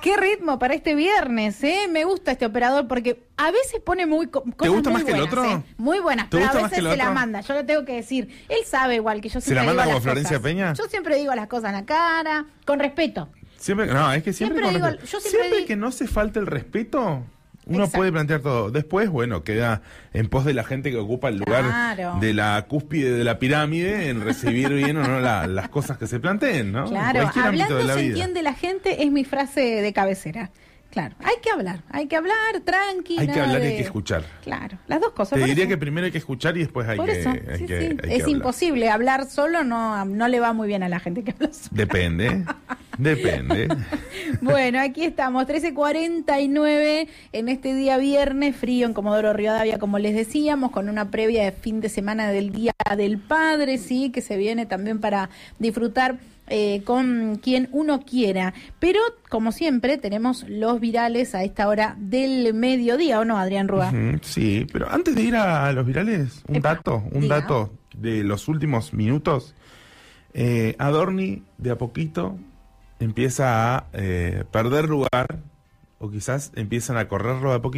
Qué ritmo para este viernes, ¿eh? Me gusta este operador porque a veces pone cosas ¿Te gusta muy más que el buenas, otro? Muy buenas, ¿Te pero a gusta más veces que el se la otro? manda, yo lo tengo que decir. Él sabe igual que yo ¿Se siempre la manda digo como las Florencia cosas. Peña? Yo siempre digo las cosas en la cara, con respeto. No, es que siempre Siempre con digo- respeto. yo siempre Siempre digo- que no se falte el respeto, uno Exacto. puede plantear todo. Después, bueno, queda en pos de la gente que ocupa el lugar Claro. de la cúspide de la pirámide en recibir bien o no las cosas que se planteen, ¿no? En Claro, cualquier ámbito hablando de la se vida. entiende la gente, es mi frase de cabecera. Claro, hay que hablar, tranqui. Hay que nada hablar y de- hay que escuchar. Claro, las dos cosas. Te por diría eso. que primero hay que escuchar y después hay Por que, eso, hay sí, que- sí. hay que Es hablar. imposible, hablar solo no le va muy bien a la gente que habla solo. Depende. Bueno, aquí estamos, 13:49 en este día viernes, frío en Comodoro Rivadavia, como les decíamos, con una previa de fin de semana del Día del Padre, sí, que se viene también para disfrutar con quien uno quiera. Pero, como siempre, tenemos los virales a esta hora del mediodía, ¿o no, Adrián Rúa? Ujú, sí, pero antes de ir a los virales, un Epa, diga. dato de los últimos minutos. Adorni, de a poquito, empieza a perder lugar, o quizás empiezan a correrlo de a poquito.